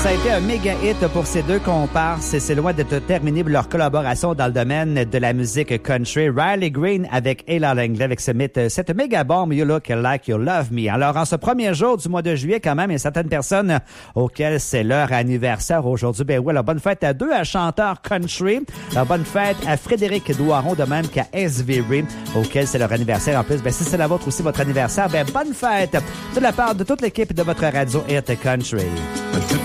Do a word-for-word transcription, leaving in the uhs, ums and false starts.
Ça a été un méga hit pour ces deux comparses et c'est loin d'être terminé pour leur collaboration dans le domaine de la musique country. Riley Green avec Ella Langley avec ce mythe, cette méga bombe You Look Like You Love Me. Alors, en ce premier jour du mois de juillet, quand même, il y a certaines personnes auxquelles c'est leur anniversaire aujourd'hui. Ben oui, alors bonne fête à deux à chanteurs country. Alors, bonne fête à Frédéric Douaron, de même qu'à S V Ray, auquel c'est leur anniversaire. En plus, ben si c'est la vôtre aussi, votre anniversaire, ben bonne fête de la part de toute l'équipe de votre radio Hit Country.